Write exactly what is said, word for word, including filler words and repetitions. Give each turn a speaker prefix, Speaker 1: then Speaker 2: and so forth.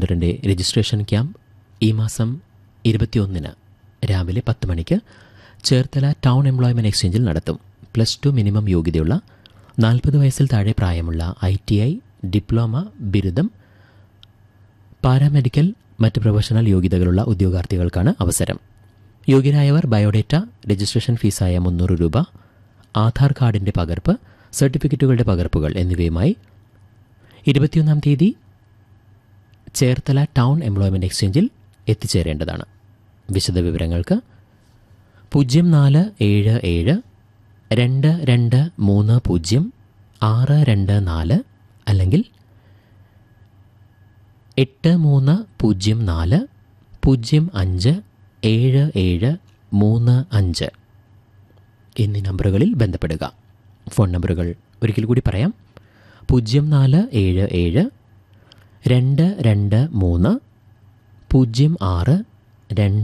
Speaker 1: സെൻറ്ററിൻ്റെ registration camp ഈ മാസം ഇരുപത്തിയൊന്നിന് രാവിലെ പത്ത് മണിക്ക് ചേർത്തല ടൗൺ എംപ്ലോയ്മെൻറ്റ് എക്സ്ചേഞ്ചിൽ നടത്തും. പ്ലസ് ടു മിനിമം യോഗ്യതയുള്ള നാൽപ്പത് വയസ്സിൽ താഴെ പ്രായമുള്ള ഐ ടി ഐ, ഡിപ്ലോമ, ബിരുദം, പാരാമെഡിക്കൽ, മറ്റ് പ്രൊഫഷണൽ യോഗ്യതകളുള്ള ഉദ്യോഗാർത്ഥികൾക്കാണ് അവസരം. യോഗ്യരായവർ ബയോഡേറ്റ, രജിസ്ട്രേഷൻ ഫീസായ മുന്നൂറ് രൂപ, ആധാർ കാർഡിൻ്റെ പകർപ്പ്, സർട്ടിഫിക്കറ്റുകളുടെ പകർപ്പുകൾ എന്നിവയുമായി ഇരുപത്തിയൊന്നാം തീയതി ചേർത്തല ടൗൺ എംപ്ലോയ്മെൻറ്റ് എക്സ്ചേഞ്ചിൽ എത്തിച്ചേരേണ്ടതാണ്. വിശദവിവരങ്ങൾക്ക് പൂജ്യം നാല് ഏഴ് ഏഴ് രണ്ട് രണ്ട് മൂന്ന് പൂജ്യം ആറ് രണ്ട് നാല് അല്ലെങ്കിൽ എട്ട് മൂന്ന് പൂജ്യം നാല് പൂജ്യം അഞ്ച് ഏഴ് ഏഴ് മൂന്ന് അഞ്ച് എന്നീ നമ്പറുകളിൽ ബന്ധപ്പെടുക. ഫോൺ നമ്പറുകൾ ഒരിക്കൽ കൂടി പറയാം. പൂജ്യം നാല് ഏഴ് ഏഴ് രണ്ട് രണ്ട് മൂന്ന് പൂജ്യം ആറ് രണ്ട്